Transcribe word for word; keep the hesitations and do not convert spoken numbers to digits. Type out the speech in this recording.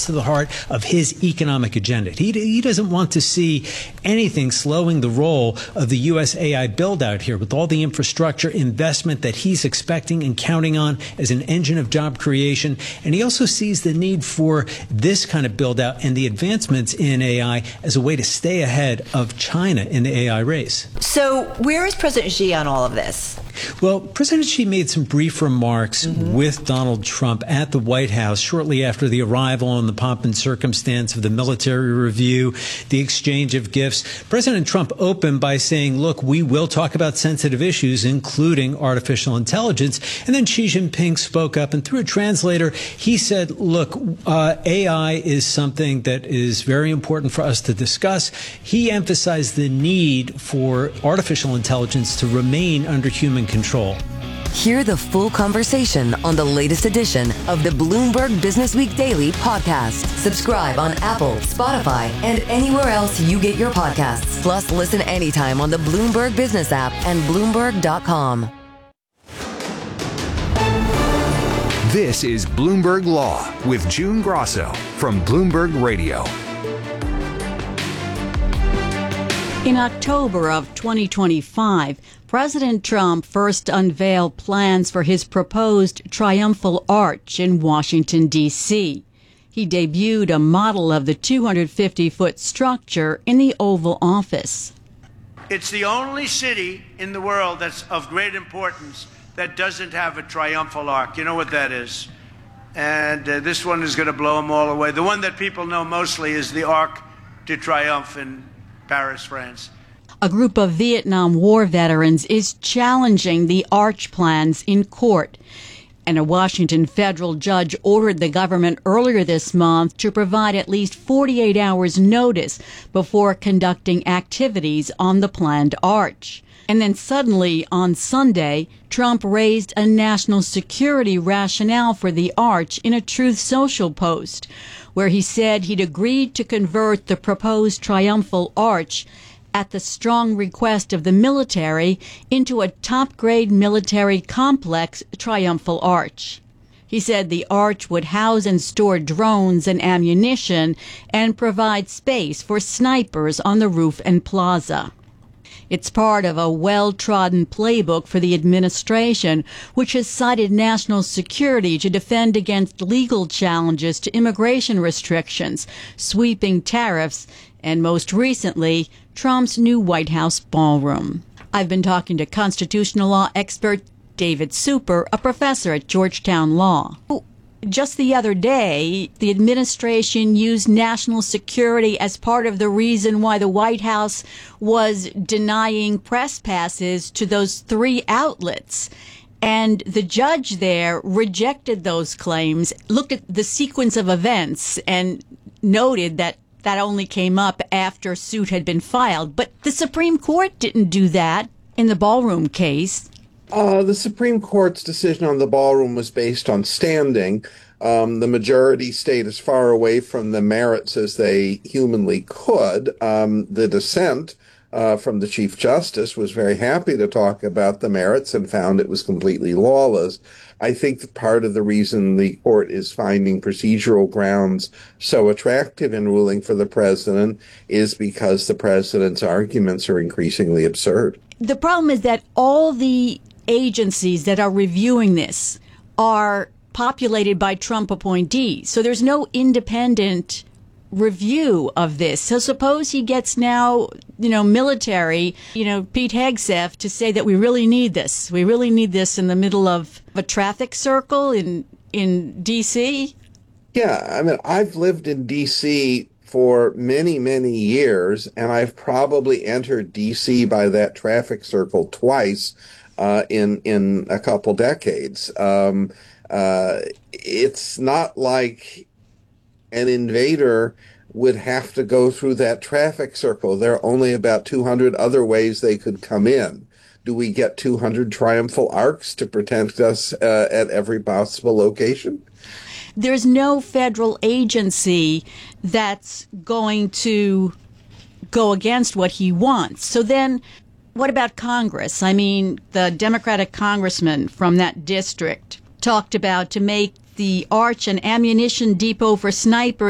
gets to the heart of his economic agenda. He, he doesn't want to see anything slowing the role of the U S A I build-out here with all the infrastructure investment that he's expecting and counting on as an engine of job creation. And he also sees the need for this kind of build-out and the advancements in A I as a way to stay ahead of China in the A I race. So where is President Xi on all of this? Well, President Xi made some brief remarks mm-hmm. with Donald Trump at the White House shortly after the arrival and the pomp and circumstance of the military review, the exchange of gifts. President Trump opened by saying, look, we will talk about sensitive issues, including artificial intelligence. And then Xi Jinping spoke up, and through a translator, he said, look, uh, A I is something that is very important for us to discuss. He emphasized the need for artificial intelligence to remain under human control. Hear the full conversation on the latest edition of the Bloomberg Business Week Daily podcast. Subscribe on Apple, Spotify, and anywhere else you get your podcasts. Plus, listen anytime on the Bloomberg Business app and Bloomberg dot com. This is Bloomberg Law with June Grosso from Bloomberg Radio. In October of twenty twenty-five, President Trump first unveiled plans for his proposed triumphal arch in Washington, D C. He debuted a model of the two hundred fifty foot structure in the Oval Office. It's the only city in the world that's of great importance that doesn't have a triumphal arch. You know what that is? And uh, this one is going to blow them all away. The one that people know mostly is the Arc de Triomphe in Paris, France. A group of Vietnam War veterans is challenging the arch plans in court. And a Washington federal judge ordered the government earlier this month to provide at least forty-eight hours notice before conducting activities on the planned arch. And then suddenly, on Sunday, Trump raised a national security rationale for the arch in a Truth Social post, where he said he'd agreed to convert the proposed triumphal arch at the strong request of the military into a top-grade military complex triumphal arch. He said the arch would house and store drones and ammunition and provide space for snipers on the roof and plaza. It's part of a well-trodden playbook for the administration, which has cited national security to defend against legal challenges to immigration restrictions, sweeping tariffs, and most recently, Trump's new White House ballroom. I've been talking to constitutional law expert David Super, a professor at Georgetown Law. Just the other day, the administration used national security as part of the reason why the White House was denying press passes to those three outlets. And the judge there rejected those claims, looked at the sequence of events, and noted that that only came up after suit had been filed. But the Supreme Court didn't do that in the ballroom case. Uh, the Supreme Court's decision on the ballroom was based on standing. Um, the majority stayed as far away from the merits as they humanly could. Um, the dissent uh, from the Chief Justice was very happy to talk about the merits and found it was completely lawless. I think that part of the reason the court is finding procedural grounds so attractive in ruling for the president is because the president's arguments are increasingly absurd. The problem is that all the agencies that are reviewing this are populated by Trump appointees. So there's no independent review of this. So suppose he gets now, you know, military, you know, Pete Hegseth to say that we really need this. We really need this in the middle of a traffic circle in in D C. Yeah, I mean, I've lived in D C for many, many years, and I've probably entered D C by that traffic circle twice uh, in in a couple decades. Um, uh, it's not like an invader would have to go through that traffic circle. There are only about two hundred other ways they could come in. Do we get two hundred triumphal arcs to protect us uh, at every possible location? There's no federal agency that's going to go against what he wants. So then what about Congress? I mean, the Democratic congressman from that district talked about to make the arch an ammunition depot for snipers